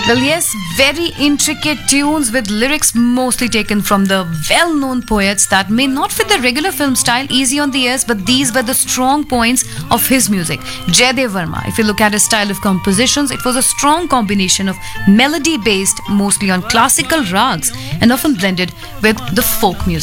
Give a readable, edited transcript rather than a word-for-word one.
Well, yes, very intricate tunes with lyrics mostly taken from the well-known poets that may not fit the regular film style, easy on the ears, but these were the strong points of his music. Jaydev Verma, if you look at his style of compositions, it was a strong combination of melody based mostly on classical rags and often blended with the folk music.